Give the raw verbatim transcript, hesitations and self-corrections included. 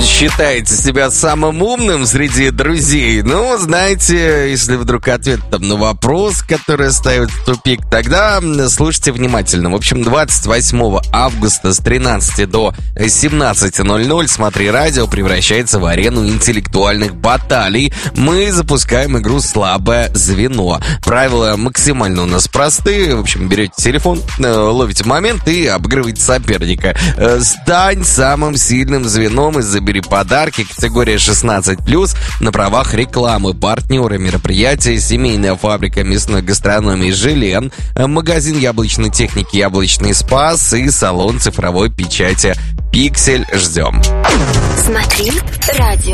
считаете себя самым умным среди друзей? Ну, знаете, если вдруг ответ там на вопрос, который ставит в тупик, тогда слушайте внимательно. В общем, двадцать восьмого августа с тринадцати до семнадцати ноль-ноль «Смотри радио» превращается в арену интеллектуальных баталий. Мы запускаем игру «Слабое звено». Правила максимально у нас простые. В общем, берете телефон, ловите момент и обыгрываете соперника. Стань самым сильным звеном и забери подарки. Категория шестнадцать плюс на правах рекламы. Партнеры мероприятия: семейная фабрика мясной гастрономии «Желен», магазин яблочной техники «Яблочный спас» и салон цифровой печати «Пиксель». Ждем. Смотри радио.